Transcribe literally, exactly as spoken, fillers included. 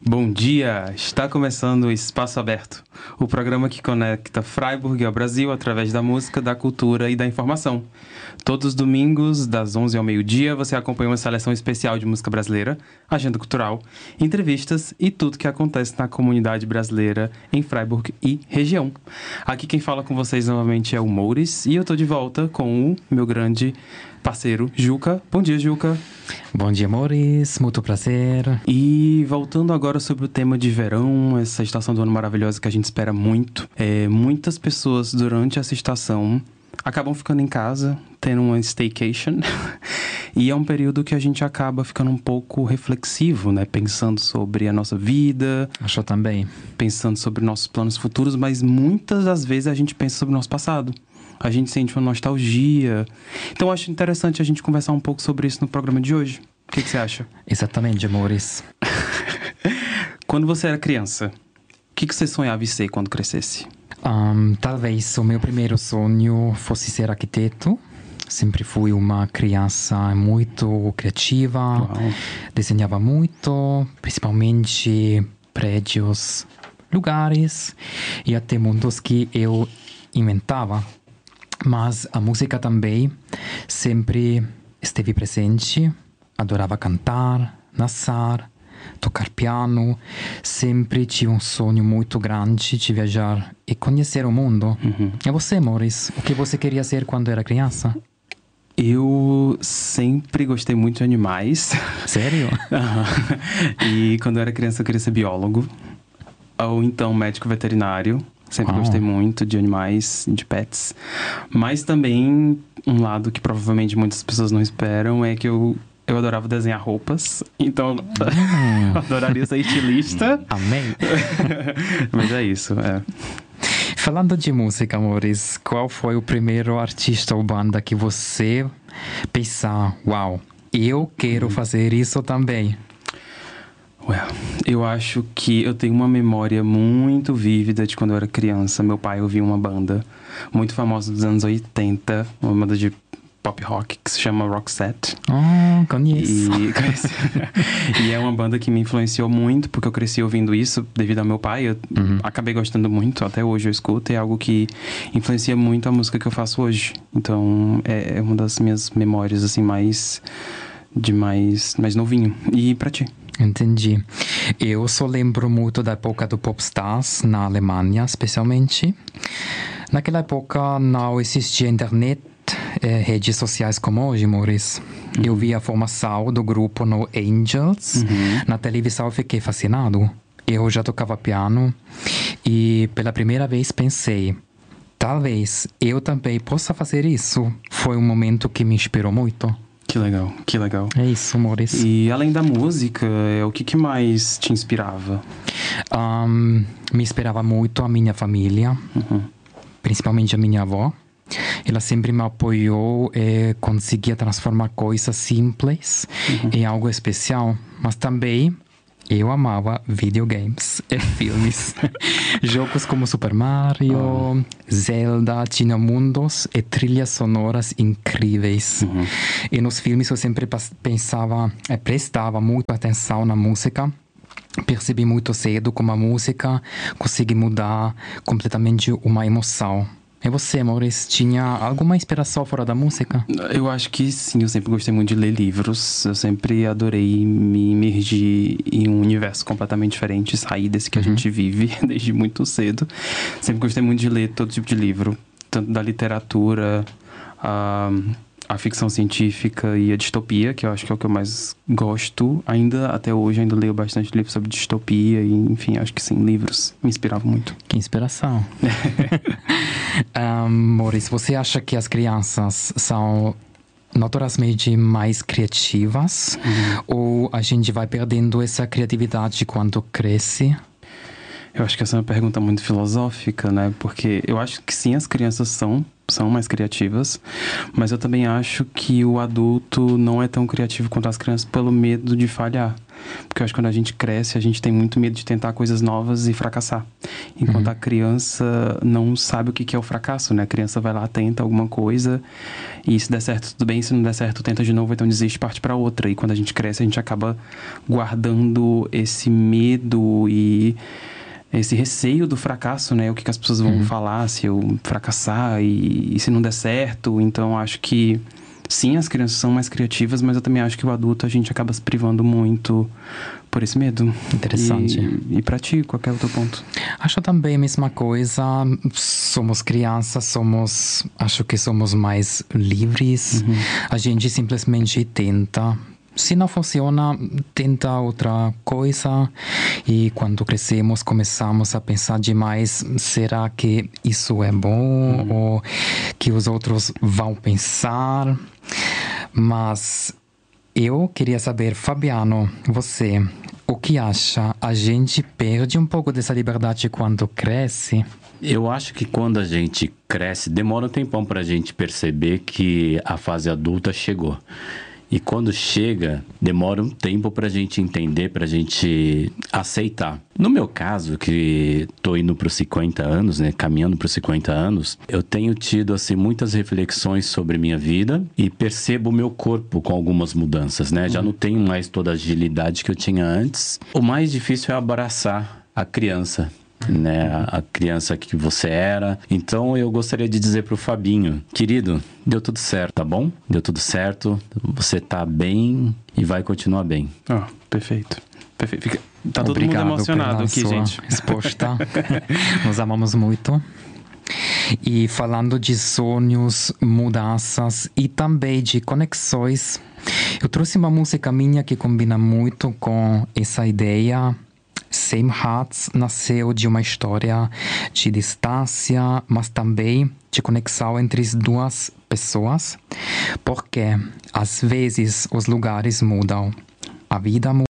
Bom dia! Está começando o Espaço Aberto, o programa que conecta Freiburg ao Brasil através da música, da cultura e da informação. Todos os domingos, das onze ao meio-dia, você acompanha uma seleção especial de música brasileira, agenda cultural, entrevistas e tudo que acontece na comunidade brasileira em Freiburg e região. Aqui quem fala com vocês novamente é o Mouris e eu tô de volta com o meu grande parceiro, Juca. Bom dia, Juca. Bom dia, Mouris. Muito prazer. E voltando agora sobre o tema de verão, essa estação do ano maravilhosa que a gente espera muito. É, muitas pessoas durante essa estação acabam ficando em casa, tendo uma staycation. E é um período que a gente acaba ficando um pouco reflexivo, né? Pensando sobre a nossa vida. Acho também. Pensando sobre nossos planos futuros, mas muitas das vezes a gente pensa sobre o nosso passado. A gente sente uma nostalgia. Então, eu acho interessante a gente conversar um pouco sobre isso no programa de hoje. O que, que você acha? Exatamente, Mouris. Quando você era criança, o que, que você sonhava em ser quando crescesse? Um, talvez o meu primeiro sonho fosse ser arquiteto. Sempre fui uma criança muito criativa. Uau. Desenhava muito, principalmente prédios, lugares e até mundos que eu inventava. Mas a música também sempre esteve presente. Adorava cantar, dançar, tocar piano. Sempre tive um sonho muito grande de viajar e conhecer o mundo. Uhum. E você, Mouris? O que você queria ser quando era criança? Eu sempre gostei muito de animais. Sério? Uhum. E quando eu era criança eu queria ser biólogo. Ou então médico veterinário. Sempre Uau. Gostei muito de animais, de pets. Mas também, um lado que provavelmente muitas pessoas não esperam é que eu, eu adorava desenhar roupas. Então, hum. eu adoraria ser estilista. Amém. Mas é isso, é. Falando de música, Mouris, qual foi o primeiro artista ou banda que você pensou, uau, eu quero hum. fazer isso também? Well, eu acho que eu tenho uma memória muito vívida de quando eu era criança. Meu pai ouvia uma banda muito famosa dos anos oitenta, uma banda de pop rock que se chama Roxette. Oh, conheço. E, e é uma banda que me influenciou muito, porque eu cresci ouvindo isso devido ao meu pai. Eu uhum. acabei gostando muito, até hoje eu escuto. É algo que influencia muito a música que eu faço hoje. Então, é, é uma das minhas memórias, assim, mais... de mais, mais novinho. E pra ti? Entendi. Eu só lembro muito da época do Popstars na Alemanha, especialmente. Naquela época não existia internet, eh, redes sociais como hoje, Mouris. Uhum. Eu vi a formação do grupo no Angels. Uhum. Na televisão eu fiquei fascinado. Eu já tocava piano e pela primeira vez pensei, talvez eu também possa fazer isso. Foi um momento que me inspirou muito. Que legal, que legal. É isso, Mouris. E além da música, o que, que mais te inspirava? Um, me inspirava muito a minha família, uhum. principalmente a minha avó. Ela sempre me apoiou e conseguia transformar coisas simples uhum. em algo especial. Mas também eu amava videogames e filmes. Jogos como Super Mario, oh. Zelda, tinham mundos e trilhas sonoras incríveis. Uhum. E nos filmes eu sempre pensava, prestava muita atenção na música. Percebi muito cedo como a música consegue mudar completamente uma emoção. E você, Mouris, tinha alguma inspiração fora da música? Eu acho que sim, eu sempre gostei muito de ler livros. Eu sempre adorei me imergir em um universo completamente diferente, sair desse que uhum. a gente vive desde muito cedo. Sempre gostei muito de ler todo tipo de livro, tanto da literatura, a, a ficção científica e a distopia, que eu acho que é o que eu mais gosto. Ainda, até hoje, ainda leio bastante livros sobre distopia e, enfim, acho que sim, livros me inspiravam muito. Que inspiração. um, Mouris, você acha que as crianças são notoriamente mais criativas uhum. ou a gente vai perdendo essa criatividade quando cresce? Eu acho que essa é uma pergunta muito filosófica, né? Porque eu acho que sim, as crianças são, são mais criativas, mas eu também acho que o adulto não é tão criativo quanto as crianças pelo medo de falhar. Porque eu acho que quando a gente cresce, a gente tem muito medo de tentar coisas novas e fracassar. Enquanto uhum. a criança não sabe o que é o fracasso, né? A criança vai lá, tenta alguma coisa e se der certo, tudo bem. Se não der certo, tenta de novo, então desiste e parte para outra. E quando a gente cresce, a gente acaba guardando esse medo e esse receio do fracasso, né? O que, que as pessoas vão uhum. falar se eu fracassar e, e se não der certo. Então, acho que, sim, as crianças são mais criativas, mas eu também acho que o adulto, a gente acaba se privando muito por esse medo. Interessante. E, e pra ti, qual é o teu ponto? Acho também a mesma coisa. Somos crianças, somos... Acho que somos mais livres. Uhum. A gente simplesmente tenta... Se não funciona, tenta outra coisa. E quando crescemos, começamos a pensar demais: será que isso é bom? Uhum. Ou que os outros vão pensar? Mas eu queria saber, Fabiano, você, o que acha? A gente perde um pouco dessa liberdade quando cresce? Eu acho que quando a gente cresce, demora um tempão para a gente perceber que a fase adulta chegou. E quando chega, demora um tempo pra gente entender, pra gente aceitar. No meu caso, que tô indo pros cinquenta anos, né, caminhando pros cinquenta anos, eu tenho tido, assim, muitas reflexões sobre minha vida e percebo o meu corpo com algumas mudanças, né? Já não tenho mais toda a agilidade que eu tinha antes. O mais difícil é abraçar a criança, né, a criança que você era. Então eu gostaria de dizer pro Fabinho: querido, deu tudo certo, tá bom? Deu tudo certo, você tá bem e vai continuar bem. Oh, perfeito. Perfeito. Fica... Tá todo Obrigado mundo emocionado aqui, sua gente. Resposta. Nos amamos muito. E falando de sonhos, mudanças e também de conexões, eu trouxe uma música minha que combina muito com essa ideia. Same Hearts nasceu de uma história de distância, mas também de conexão entre as duas pessoas, porque às vezes os lugares mudam, a vida muda.